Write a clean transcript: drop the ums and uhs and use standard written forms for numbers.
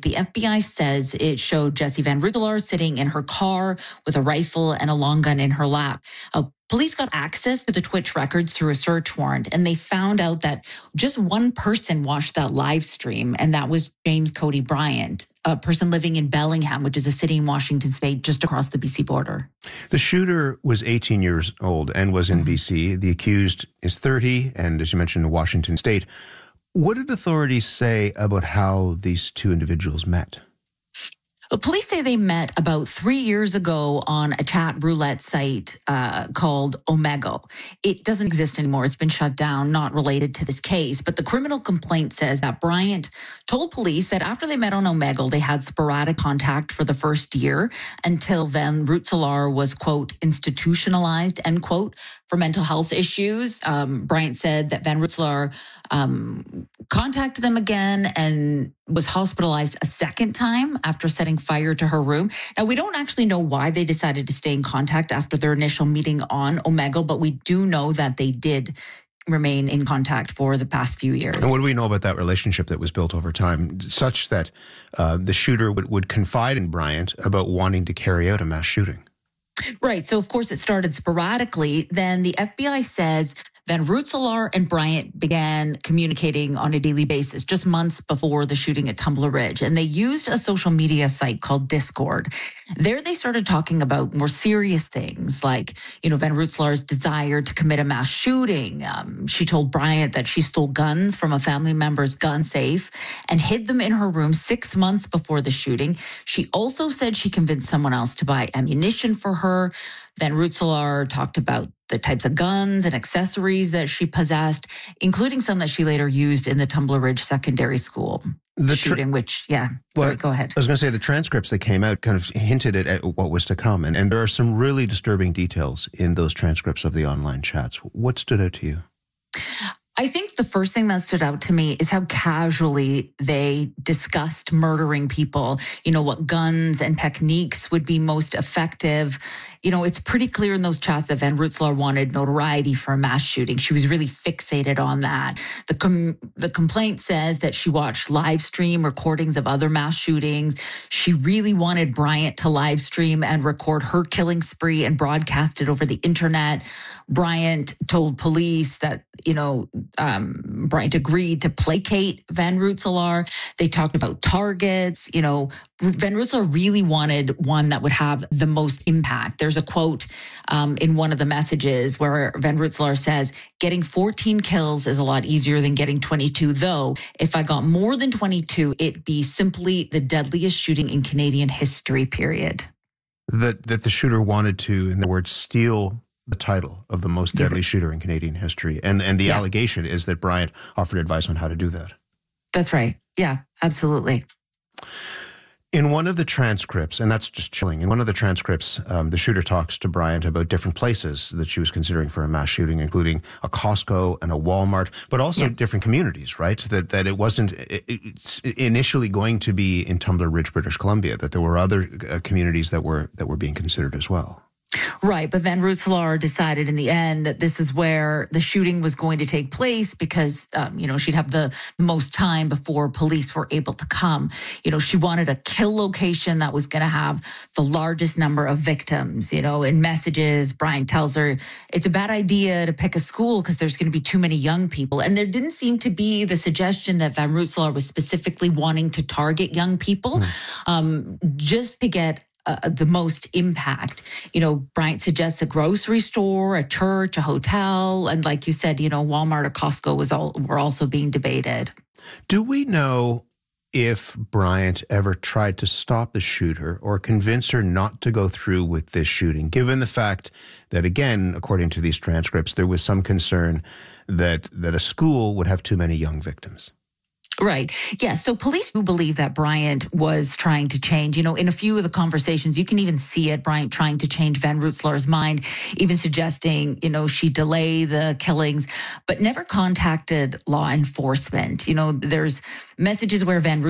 the FBI says it showed Jessie Van Ruttelaar sitting in her car with a rifle and a long gun in her lap. Police got access to the Twitch records through a search warrant, and they found out that just one person watched that live stream, and that was James Cody Bryant, a person living in Bellingham, which is a city in Washington state just across the BC border. The shooter was 18 years old and was in BC. The accused is 30 and, as you mentioned, in Washington state. What did authorities say about how these two individuals met? Police say they met about 3 years ago on a chat roulette site called Omegle. It doesn't exist anymore. It's been shut down, not related to this case. But the criminal complaint says that Bryant told police that after they met on Omegle, they had sporadic contact for the first year until Van Ruttelaar was, quote, institutionalized, end quote, for mental health issues. Bryant said that Van Ruttelaar contacted them again and was hospitalized a second time after setting fire to her room. Now, we don't actually know why they decided to stay in contact after their initial meeting on Omegle, but we do know that they did remain in contact for the past few years. And what do we know about that relationship that was built over time, such that the shooter would confide in Bryant about wanting to carry out a mass shooting? Right. So, of course, it started sporadically. Then the FBI says Van Ruttelaar and Bryant began communicating on a daily basis just months before the shooting at Tumbler Ridge. And they used a social media site called Discord. There they started talking about more serious things like, Van Ruttelaar's desire to commit a mass shooting. She told Bryant that she stole guns from a family member's gun safe and hid them in her room 6 months before the shooting. She also said she convinced someone else to buy ammunition for her. Van Ruttelaar talked about the types of guns and accessories that she possessed, including some that she later used in the Tumbler Ridge Secondary School shooting, which, Sorry, go ahead. I was going to say the transcripts that came out kind of hinted at what was to come. And there are some really disturbing details in those transcripts of the online chats. What stood out to you? I think the first thing that stood out to me is how casually they discussed murdering people, what guns and techniques would be most effective. It's pretty clear in those chats that Van Ruttelaar wanted notoriety for a mass shooting. She was really fixated on that. The complaint says that she watched live stream recordings of other mass shootings. She really wanted Bryant to live stream and record her killing spree and broadcast it over the internet. Bryant told police that, Bryant agreed to placate Van Ruttelaar. They talked about targets. Van Ruttelaar really wanted one that would have the most impact. There's a quote in one of the messages where Van Ruttelaar says, "Getting 14 kills is a lot easier than getting 22, though. If I got more than 22, it'd be simply the deadliest shooting in Canadian history, period." That the shooter wanted to, in the words, steal the title of the most deadly shooter in Canadian history. And the allegation is that Bryant offered advice on how to do that. That's right. Yeah, absolutely. In one of the transcripts, and that's just chilling, in one of the transcripts, the shooter talks to Bryant about different places that she was considering for a mass shooting, including a Costco and a Walmart, but also different communities, right? That it wasn't initially going to be in Tumbler Ridge, British Columbia, that there were other communities that were being considered as well. Right. But Van Ruttelaar decided in the end that this is where the shooting was going to take place because, she'd have the most time before police were able to come. She wanted a kill location that was going to have the largest number of victims. In messages, Bryant tells her it's a bad idea to pick a school because there's going to be too many young people. And there didn't seem to be the suggestion that Van Ruttelaar was specifically wanting to target young people just to get the most impact. Bryant suggests a grocery store, a church, a hotel, and like you said, Walmart or Costco were also being debated. Do we know if Bryant ever tried to stop the shooter or convince her not to go through with this shooting, given the fact that, again, according to these transcripts, there was some concern that a school would have too many young victims? Right. Yeah. So police do believe that Bryant was trying to change. In a few of the conversations, you can even see it, Bryant trying to change Van Ruttelaar's mind, even suggesting, she delay the killings, but never contacted law enforcement. There's messages where Van